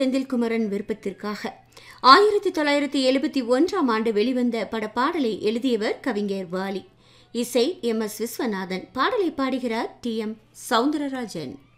செந்தில்குமரன் விருப்பத்திற்காக 1971ஆம் ஆண்டு வெளிவந்த படப்பாடலை எழுதியவர் கவிஞர் வாலி. இசை MS விஸ்வநாதன். பாடலை பாடுகிறார் TM சௌந்தரராஜன்.